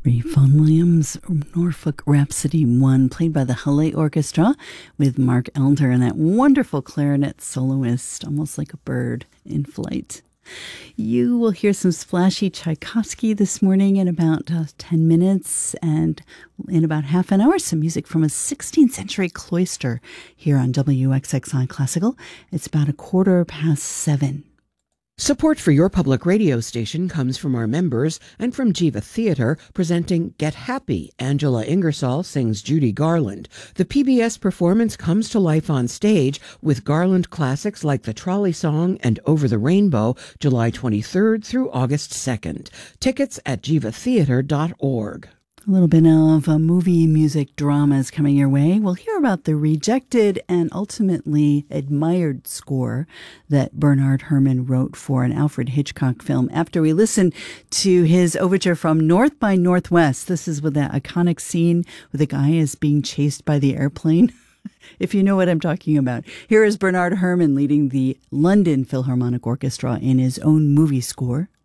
Vaughan Williams, Norfolk Rhapsody 1, played by the Halle Orchestra with Mark Elder and that wonderful clarinet soloist, almost like a bird in flight. You will hear some splashy Tchaikovsky this morning in about 10 minutes, and in about half an hour, some music from a 16th century cloister here on WXXI Classical. It's about 7:15. Support for your public radio station comes from our members and from Jiva Theatre, presenting Get Happy. Angela Ingersoll sings Judy Garland. The PBS performance comes to life on stage with Garland classics like The Trolley Song and Over the Rainbow, July 23rd through August 2nd. Tickets at jivatheatre.org. A little bit of movie music dramas coming your way. We'll hear about the rejected and ultimately admired score that Bernard Herrmann wrote for an Alfred Hitchcock film after we listen to his overture from North by Northwest. This is with that iconic scene where the guy is being chased by the airplane. If you know what I'm talking about. Here is Bernard Herrmann leading the London Philharmonic Orchestra in his own movie score.